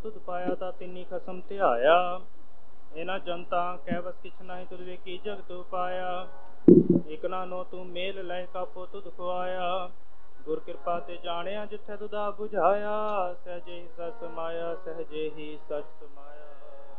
ਤੁਧ ਪਾਇਆ ਤਾ ਤਿੰਨੀ ਖਸਮ ਧਿਆਇਆ। ਇਹਨਾਂ ਜਨਤਾ ਕਹਿ ਬਸ ਕਿਛ ਨਹੀਂ ਤੁਧ ਵੇਖੀ ਜਗਤ ਪਾਇਆ। ਇਕ ਨਾਨੋ ਤੂੰ ਮੇਲ ਲੈ ਕਾਪੋ ਤੁਧ ਖਵਾਇਆ। ਗੁਰ ਕਿਰਪਾ ਤੇ ਜਾਣਿਆ ਜਿੱਥੇ ਤੁਧ ਆਪ ਬੁਝਾਇਆ। ਸਹਿਜੇ ਹੀ ਸਚ ਸਮਾਇਆ, ਸਹਿਜੇ ਹੀ ਸਚ ਸਮਾਇਆ।